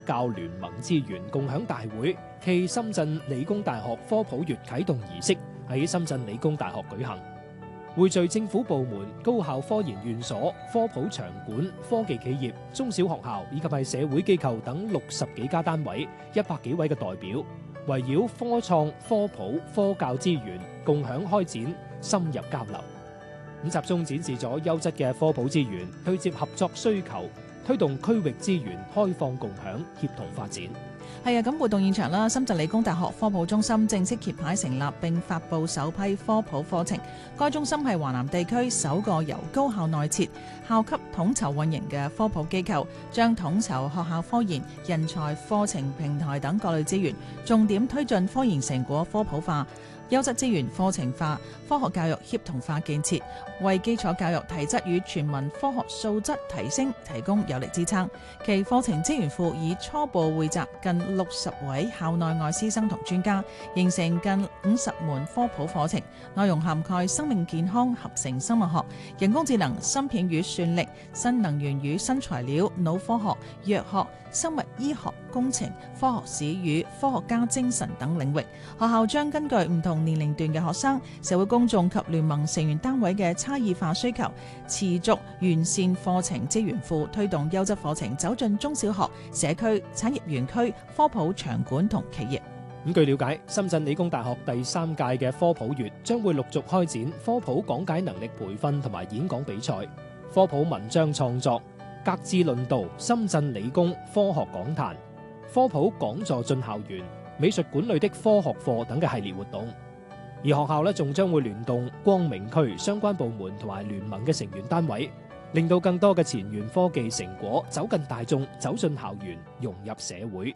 教聯盟資源共享大會暨深圳理工大學科普月啟動儀式喺深圳理工大學舉行，匯聚政府部門、高校科研院所、科普場館、科技企業、中小學校以及係社會機構等60幾家單位、100幾位嘅代表，圍繞科創、科普、科教資源共享開展深入交流。集中展示咗優質嘅科普資源，對接合作需求，推動區域資源開放共享，協同發展。 係啊，咁活動現場啦，深圳理工大學科普中心正式揭牌成立並發布首批科普課程。該中心係華南地區首個由高校內設、校級統籌運營嘅科普機構，將統籌學校科研、人才、課程平台等各類資源，重點推進科研成果科普化、優質資源課程化、科學教育協同化建設，為基礎教育提質與全民科學素質提升提供有力支撐。其課程資源庫已初步匯集近60位校內外師生同專家，形成近50門科普課程，內容涵蓋生命健康、合成生物學、人工智能、芯片與算力、新能源與新材料、腦科學、藥學、生物醫學、工程、科學史與科學家精神等領域。學校將根據唔同年齡段嘅學生、社會公眾及聯盟成員單位嘅差異化需求，持續完善課程資源庫，推動優質課程走進中小學、社區、產業園區、科普場館同企業。 據了解，深圳理工大學第3屆嘅科普月將會陸續開展科普講解能力培訓同埋演講比賽、科普文章創作、格致論道、深圳理工科學講壇、科普講座進校園、美術館裏的科學課等嘅系列活動。而學校仲將會聯動光明區相關部門同埋聯盟嘅成員單位，令到更多嘅前沿科技成果走近大眾、走進校園、融入社會。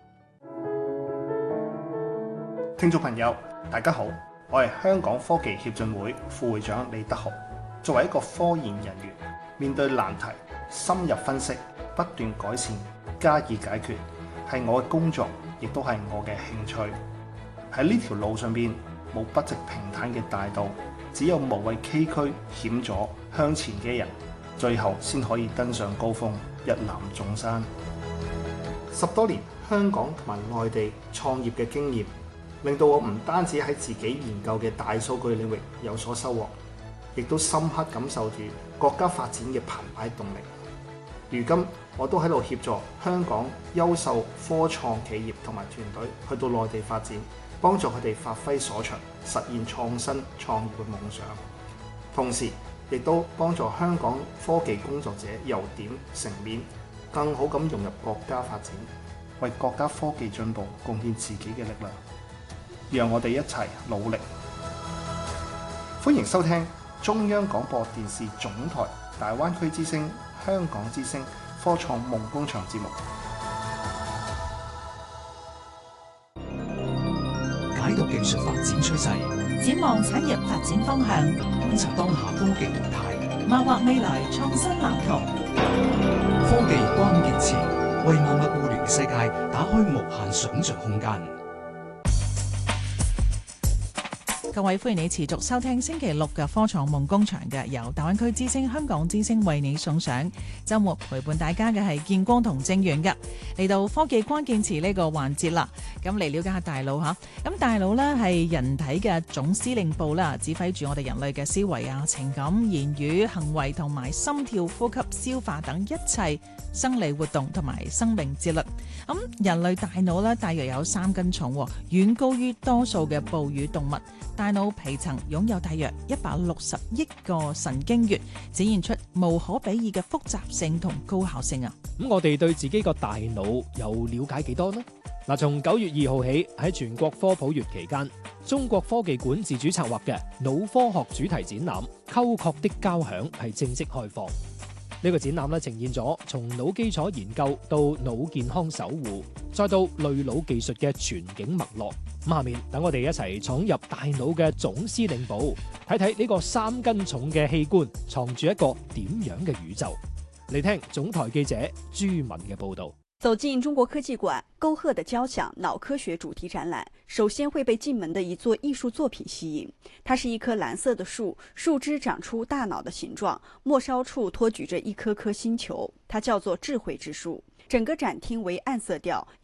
聽眾朋友，大家好，我係香港科技協進會副會長李德豪。作為一個科研人員，面對難題，深入分析，不斷改善，加以解決，係我嘅工作，亦都係我嘅興趣。喺呢條路上邊，冇不直平坦嘅大道，只有無畏崎嶇險阻向前嘅人，最後先可以登上高峰，一覽眾山。10多年香港同埋內地創業嘅經驗，令到我唔單止喺自己研究嘅大數據領域有所收穫，亦都深刻感受住國家發展嘅澎湃動力。如今我都喺度協助香港優秀科創企業同埋團隊去到內地發展，幫助佢哋發揮所長，實現創新創業嘅夢想。同時亦都幫助香港科技工作者由點成面，更好咁融入國家發展，為國家科技進步貢獻自己嘅力量。讓我哋一齊努力。歡迎收聽中央廣播電視總台大灣區之聲、香港之聲科創夢工場節目， 解讀技術發展趨勢， 展望產業發展方向， 觀察當下科技動態， 謀劃未來創新藍圖。 科技關鍵詞，為萬物互聯嘅世界打開無限想像空間。 各位，歡迎你持續收聽星期六嘅科創夢工場嘅，由大灣區之聲、香港之聲為你送上。週末陪伴大家嘅係建光同正源嘅，嚟到科技關鍵詞呢個環節啦。咁嚟了解下大腦嚇。咁大腦呢係人體嘅總司令部啦，指揮住我哋人類嘅思維啊、情感、言語、行為同埋心跳、呼吸、消化等一切生理活動同埋生命節律。咁人類大腦呢，大約有3斤重，遠高於多數嘅哺乳動物。大腦皮層擁有大約160億個神經元，展現出無可比擬嘅複雜性同高效性啊！ 咁我哋對自己個大腦又了解幾多呢？嗱，從9月2號起喺全國科普月期間，中國科技館自主策劃嘅腦科學主題展覽《溝壑的交響》係正式開放。呢個展覽咧呈現咗從腦基礎研究到腦健康守護，再到類腦技術嘅全景脈絡。咁下面等我哋一齊闖入大腦嘅總司令部，睇睇呢個3斤重嘅器官藏住一個點樣嘅宇宙。嚟聽總台記者朱敏嘅報道。 走進中國科技館，溝壑的交響腦科學主題展覽，首先會被進門的一座藝術作品吸引。它是一棵藍色的樹，樹枝長出大腦的形狀，末梢處托舉着一顆顆星球，它叫做智慧之樹。 整个展厅为暗色调，